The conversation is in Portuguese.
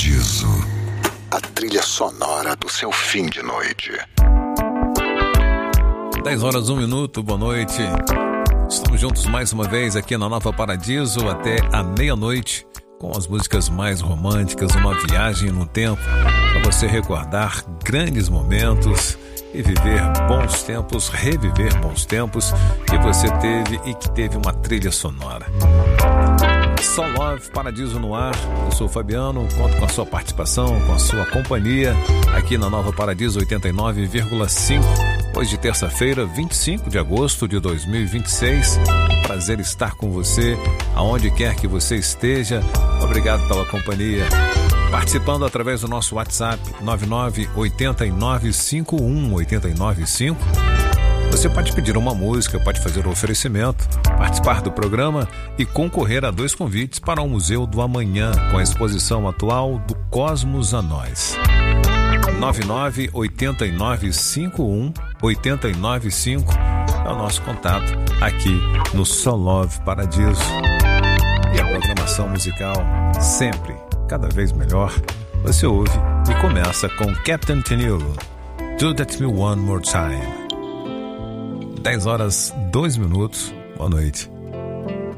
Paradiso, a trilha sonora do seu fim de noite. 10 horas, 1 minuto, boa noite. Estamos juntos mais uma vez aqui na Nova Paradiso até a meia-noite, com as músicas mais românticas, uma viagem no tempo, para você recordar grandes momentos e viver bons tempos, reviver bons tempos que você teve e que teve uma trilha sonora. Soul Love, Paradiso no ar. Eu sou o Fabiano, conto com a sua participação, com a sua companhia aqui na Nova Paradiso 89,5. Hoje, terça-feira, 25 de agosto de 2026. Prazer estar com você, aonde quer que você esteja. Obrigado pela companhia. Participando através do nosso WhatsApp 9989518995. Você pode pedir uma música, pode fazer um oferecimento, participar do programa e concorrer a 2 convites para o Museu do Amanhã, com a exposição atual do Cosmos a Nós. 9989518995 é o nosso contato aqui no Soul Love Paradiso. E a programação musical sempre, cada vez melhor, você ouve e começa com Captain Tennille, Do That Me One More Time. 10 horas, 2 minutos, boa noite.